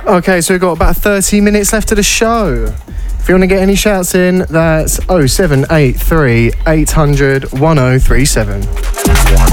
Okay, so we've got about 30 minutes left of the show. If you want to get any shouts in, that's 0783 800 1037.